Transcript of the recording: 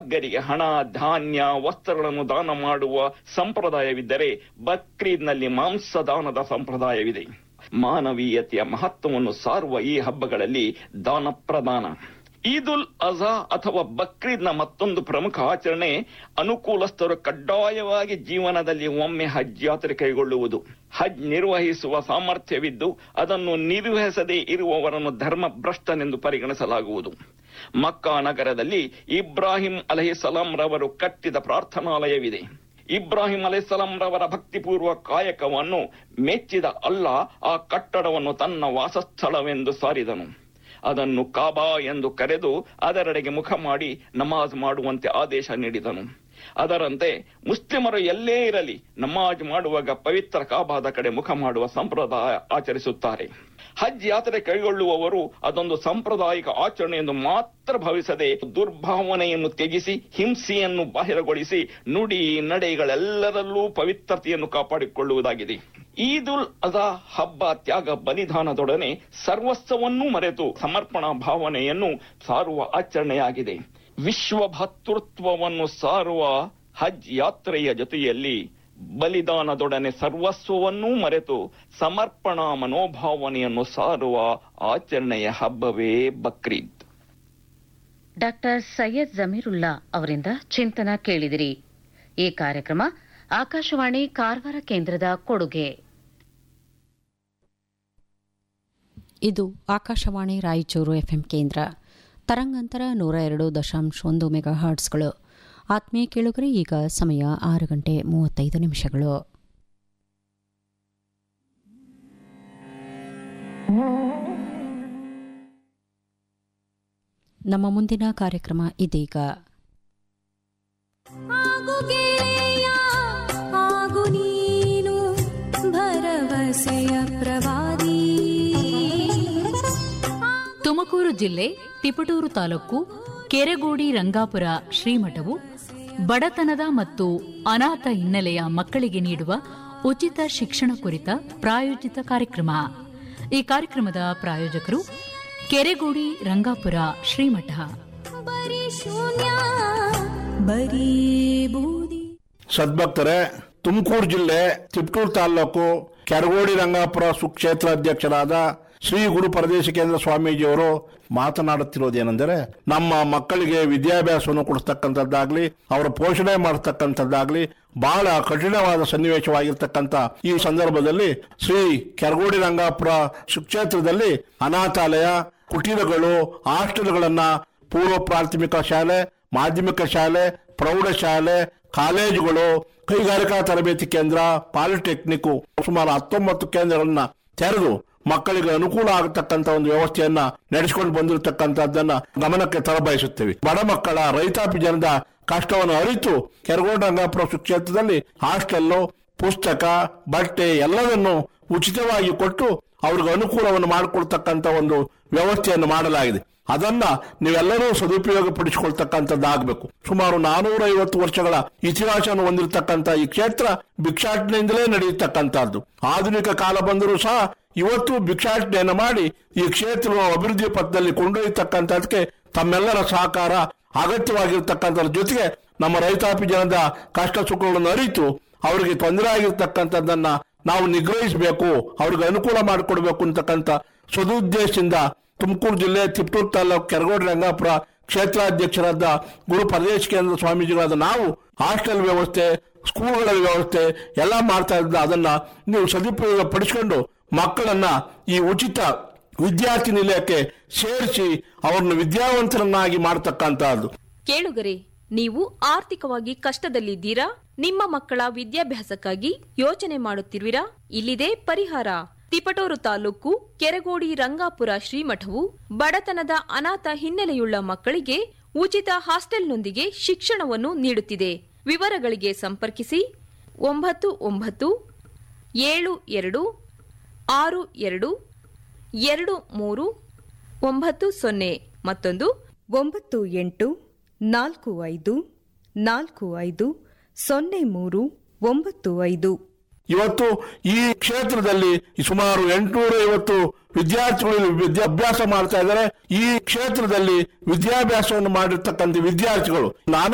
ಗರಿಗೆ ಹಣ, ಧಾನ್ಯ, ವಸ್ತ್ರಗಳನ್ನು ದಾನ ಮಾಡುವ ಸಂಪ್ರದಾಯವಿದ್ದರೆ ಬಕ್ರೀದ್ನಲ್ಲಿ ಮಾಂಸ ದಾನದ ಸಂಪ್ರದಾಯವಿದೆ. ಮಾನವೀಯತೆಯ ಮಹತ್ವವನ್ನು ಸಾರುವ ಈ ಹಬ್ಬಗಳಲ್ಲಿ ದಾನ ಪ್ರದಾನ. ಈದ್ ಉಲ್ ಅಜಾ ಅಥವಾ ಬಕ್ರೀದ್ನ ಮತ್ತೊಂದು ಪ್ರಮುಖ ಆಚರಣೆ ಅನುಕೂಲಸ್ಥರು ಕಡ್ಡಾಯವಾಗಿ ಜೀವನದಲ್ಲಿ ಒಮ್ಮೆ ಹಜ್ ಯಾತ್ರೆ ಕೈಗೊಳ್ಳುವುದು. ಹಜ್ ನಿರ್ವಹಿಸುವ ಸಾಮರ್ಥ್ಯವಿದ್ದು ಅದನ್ನು ನಿರ್ವಹಿಸದೇ ಇರುವವರನ್ನು ಧರ್ಮಭ್ರಷ್ಟನೆಂದು ಪರಿಗಣಿಸಲಾಗುವುದು. ಮಕ್ಕಾ ನಗರದಲ್ಲಿ ಇಬ್ರಾಹಿಂ ಅಲೈಹಿಸ್ಸಲಾಂ ರವರು ಕಟ್ಟಿದ ಪ್ರಾರ್ಥನಾಲಯವಿದೆ. ಇಬ್ರಾಹಿಂ ಅಲೈಹಿಸ್ಸಲಾಂ ರವರ ಭಕ್ತಿಪೂರ್ವ ಕಾಯಕವನ್ನು ಮೆಚ್ಚಿದ ಅಲ್ಲಾ ಆ ಕಟ್ಟಡವನ್ನು ತನ್ನ ವಾಸಸ್ಥಳವೆಂದು ಸಾರಿದನು. ಅದನ್ನು ಕಾಬಾ ಎಂದು ಕರೆದು ಅದರೆಡೆಗೆ ಮುಖ ಮಾಡಿ ನಮಾಜ್ ಮಾಡುವಂತೆ ಆದೇಶ ನೀಡಿದನು. ಅದರಂತೆ ಮುಸ್ಲಿಮರು ಎಲ್ಲೇ ಇರಲಿ ನಮಾಜ್ ಮಾಡುವಾಗ ಪವಿತ್ರ ಕಾಬಾದ ಕಡೆ ಮುಖ ಮಾಡುವ ಸಂಪ್ರದಾಯ ಆಚರಿಸುತ್ತಾರೆ. ಹಜ್ ಯಾತ್ರೆ ಕೈಗೊಳ್ಳುವವರು ಅದೊಂದು ಸಾಂಪ್ರದಾಯಿಕ ಆಚರಣೆ ಎಂದು ಮಾತ್ರ ಭಾವಿಸದೆ ದುರ್ಭಾವನೆಯನ್ನು ತ್ಯಜಿಸಿ ಹಿಂಸೆಯನ್ನು ಬಾಹಿರಗೊಳಿಸಿ ನುಡಿ ನಡೆಗಳೆಲ್ಲರಲ್ಲೂ ಪವಿತ್ರತೆಯನ್ನು ಕಾಪಾಡಿಕೊಳ್ಳುವುದಾಗಿದೆ. ಈದ್ ಉಲ್ ಅಜಾ ಹಬ್ಬ ತ್ಯಾಗ ಬಲಿದಾನದೊಡನೆ ಸರ್ವಸ್ವವನ್ನೂ ಮರೆತು ಸಮರ್ಪಣಾ ಭಾವನೆಯನ್ನು ಸಾರುವ ಆಚರಣೆಯಾಗಿದೆ. ವಿಶ್ವ ಭ್ರಾತೃತ್ವವನ್ನು ಸಾರುವ ಹಜ್ ಯಾತ್ರೆಯ ಜೊತೆಯಲ್ಲಿ ಬಲಿದಾನದೊಡನೆ ಸರ್ವಸ್ವವನ್ನೂ ಮರೆತು ಸಮರ್ಪಣಾ ಮನೋಭಾವನೆಯನ್ನು ಸಾರುವ ಆಚರಣೆಯ ಹಬ್ಬವೇ ಬಕ್ರೀದ್. ಡಾಕ್ಟರ್ ಸೈಯದ್ ಜಮೀರುಲ್ಲಾ ಅವರಿಂದ ಚಿಂತನ ಕೇಳಿದಿರಿ. ಈ ಕಾರ್ಯಕ್ರಮ ಆಕಾಶವಾಣಿ ಕಾರವಾರ ಕೇಂದ್ರದ ಕೊಡುಗೆ. ಇದು ಆಕಾಶವಾಣಿ ರಾಯಚೂರು ಎಫ್ಎಂ ಕೇಂದ್ರ. ತರಂಗಾಂತರ 102.1 ಮೆಗಾಹರ್ಟ್ಸ್ಗಳು. ಆತ್ಮೀಯ ಕೇಳುಗರೆ, ಈಗ ಸಮಯ 6:35. ನಮ್ಮ ಮುಂದಿನ ಕಾರ್ಯಕ್ರಮ ಇದೀಗ. ತುಮಕೂರು ಜಿಲ್ಲೆ ತಿಪಟೂರು ತಾಲೂಕು ಕೆರೆಗೋಡಿ ರಂಗಾಪುರ ಶ್ರೀಮಠವು ಬಡತನದ ಮತ್ತು ಅನಾಥ ಹಿನ್ನೆಲೆಯ ಮಕ್ಕಳಿಗೆ ನೀಡುವ ಉಚಿತ ಶಿಕ್ಷಣ ಕುರಿತ ಪ್ರಾಯೋಜಿತ ಕಾರ್ಯಕ್ರಮ. ಈ ಕಾರ್ಯಕ್ರಮದ ಪ್ರಾಯೋಜಕರು ಕೆರೆಗೋಡಿ ರಂಗಾಪುರ ಶ್ರೀಮಠ. ಸದ್ಭಕ್ತರೇ, ತುಮಕೂರು ಜಿಲ್ಲೆ ತಿಪಟೂರು ತಾಲೂಕು ಕೆರಗೋಡಿ ರಂಗಾಪುರ ಸುಕ್ಷೇತ್ರ ಅಧ್ಯಕ್ಷರಾದ ಶ್ರೀ ಗುರು ಪರದೇಶಿಕೇಂದ್ರ ಸ್ವಾಮೀಜಿಯವರು ಮಾತನಾಡುತ್ತಿರುವುದೇನೆಂದರೆ, ನಮ್ಮ ಮಕ್ಕಳಿಗೆ ವಿದ್ಯಾಭ್ಯಾಸವನ್ನು ಕೊಡಿಸ್ತಕ್ಕಂಥದ್ದಾಗ್ಲಿ ಅವರ ಪೋಷಣೆ ಮಾಡತಕ್ಕಂಥದ್ದಾಗ್ಲಿ ಬಹಳ ಕಠಿಣವಾದ ಸನ್ನಿವೇಶವಾಗಿರ್ತಕ್ಕಂಥ ಈ ಸಂದರ್ಭದಲ್ಲಿ ಶ್ರೀ ಕೆರಗೋಡಿ ರಂಗಾಪುರ ಸುಕ್ಷೇತ್ರದಲ್ಲಿ ಅನಾಥಾಲಯ, ಕುಟೀರಗಳು, ಹಾಸ್ಟೆಲ್ಗಳನ್ನ ಪೂರ್ವ ಪ್ರಾಥಮಿಕ ಶಾಲೆ, ಮಾಧ್ಯಮಿಕ ಶಾಲೆ, ಪ್ರೌಢಶಾಲೆ, ಕಾಲೇಜುಗಳು, ಕೈಗಾರಿಕಾ ತರಬೇತಿ ಕೇಂದ್ರ, ಪಾಲಿಟೆಕ್ನಿಕ್ ಸುಮಾರು 19 ಕೇಂದ್ರಗಳನ್ನ ತೆರೆದು ಮಕ್ಕಳಿಗೆ ಅನುಕೂಲ ಆಗತಕ್ಕಂಥ ಒಂದು ವ್ಯವಸ್ಥೆಯನ್ನ ನಡೆಸಿಕೊಂಡು ಬಂದಿರತಕ್ಕಂಥದ್ದನ್ನ ಗಮನಕ್ಕೆ ತರಬಯಸುತ್ತೇವೆ. ಬಡ ಮಕ್ಕಳ, ರೈತಾಪಿ ಜನದ ಕಷ್ಟವನ್ನು ಅರಿತು ಕೆರಗೋಡಿ ರಂಗಾಪುರ ಕ್ಷೇತ್ರದಲ್ಲಿ ಹಾಸ್ಟೆಲ್ಲು, ಪುಸ್ತಕ, ಬಟ್ಟೆ ಎಲ್ಲವನ್ನು ಉಚಿತವಾಗಿ ಕೊಟ್ಟು ಅವ್ರಿಗೆ ಅನುಕೂಲವನ್ನು ಮಾಡಿಕೊಡ್ತಕ್ಕಂಥ ಒಂದು ವ್ಯವಸ್ಥೆಯನ್ನು ಮಾಡಲಾಗಿದೆ. ಅದನ್ನ ನೀವೆಲ್ಲರೂ ಸದುಪಯೋಗ ಪಡಿಸಿಕೊಳ್ತಕ್ಕಂಥದ್ದಾಗಬೇಕು. ಸುಮಾರು 450 ವರ್ಷಗಳ ಇತಿಹಾಸವನ್ನು ಹೊಂದಿರತಕ್ಕಂಥ ಈ ಕ್ಷೇತ್ರ ಭಿಕ್ಷಾಟನೆಯಿಂದಲೇ ನಡೆಯತಕ್ಕಂಥದ್ದು. ಆಧುನಿಕ ಕಾಲ ಬಂದರೂ ಸಹ ಇವತ್ತು ಭಿಕ್ಷಾಟನೆಯನ್ನು ಮಾಡಿ ಈ ಕ್ಷೇತ್ರವನ್ನು ಅಭಿವೃದ್ಧಿ ಪಥದಲ್ಲಿ ಕೊಂಡೊಯ್ಯತಕ್ಕಂಥದಕ್ಕೆ ತಮ್ಮೆಲ್ಲರ ಸಹಕಾರ ಅಗತ್ಯವಾಗಿರ್ತಕ್ಕಂಥದ್ರ ಜೊತೆಗೆ ನಮ್ಮ ರೈತಾಪಿ ಜನದ ಕಷ್ಟ ಸುಖಗಳನ್ನು ಅರಿತು ಅವರಿಗೆ ತೊಂದರೆ ಆಗಿರ್ತಕ್ಕಂಥದ್ದನ್ನ ನಾವು ನಿಗ್ರಹಿಸಬೇಕು, ಅವ್ರಿಗೆ ಅನುಕೂಲ ಮಾಡಿಕೊಡ್ಬೇಕು ಅಂತಕ್ಕಂಥ ಸದುದ್ದೇಶದಿಂದ ತುಮಕೂರು ಜಿಲ್ಲೆ ತಿಪಟೂರು ತಾಲೂಕು ಕೆರಗೋಡಿ ರಂಗಾಪುರ ಕ್ಷೇತ್ರಾಧ್ಯಕ್ಷರಾದ ಗುರು ಪರದೇಶಿಕೇಂದ್ರ ಸ್ವಾಮೀಜಿಗಳಾದ ನಾವು ಹಾಸ್ಟೆಲ್ ವ್ಯವಸ್ಥೆ, ಸ್ಕೂಲ್ಗಳ ವ್ಯವಸ್ಥೆ ಎಲ್ಲ ಮಾಡ್ತಾ ಇದ್ದ ಅದನ್ನ ನೀವು ಸದುಪಯೋಗ ಪಡಿಸಿಕೊಂಡು ಮಕ್ಕಳನ್ನ ಈ ಉಚಿತ ವಿದ್ಯಾರ್ಥಿ ನಿಲಯಕ್ಕೆ ಸೇರಿಸಿ ಅವರನ್ನು ವಿದ್ಯಾವಂತರನ್ನಾಗಿ ಮಾಡತಕ್ಕಂತಹದ್ದು. ಕೇಳುಗರೆ, ನೀವು ಆರ್ಥಿಕವಾಗಿ ಕಷ್ಟದಲ್ಲಿದ್ದೀರಾ? ನಿಮ್ಮ ಮಕ್ಕಳ ವಿದ್ಯಾಭ್ಯಾಸಕ್ಕಾಗಿ ಯೋಚನೆ ಮಾಡುತ್ತಿರುವಿರಾ? ಇಲ್ಲಿದೆ ಪರಿಹಾರ. ತಿಪಟೂರು ತಾಲೂಕು ಕೆರಗೋಡಿ ರಂಗಾಪುರ ಶ್ರೀಮಠವು ಬಡತನದ ಅನಾಥ ಹಿನ್ನೆಲೆಯುಳ್ಳ ಮಕ್ಕಳಿಗೆ ಉಚಿತ ಹಾಸ್ಟೆಲ್ನೊಂದಿಗೆ ಶಿಕ್ಷಣವನ್ನು ನೀಡುತ್ತಿದೆ. ವಿವರಗಳಿಗೆ ಸಂಪರ್ಕಿಸಿ 9972622390 ಮತ್ತೊಂದು 9845450395. ಇವತ್ತು ಈ ಕ್ಷೇತ್ರದಲ್ಲಿ ಸುಮಾರು 850 ವಿದ್ಯಾರ್ಥಿಗಳು ವಿದ್ಯಾಭ್ಯಾಸ ಮಾಡ್ತಾ ಇದ್ದಾರೆ. ಈ ಕ್ಷೇತ್ರದಲ್ಲಿ ವಿದ್ಯಾಭ್ಯಾಸವನ್ನು ಮಾಡಿರ್ತಕ್ಕಂಥ ವಿದ್ಯಾರ್ಥಿಗಳು ನಾನಾ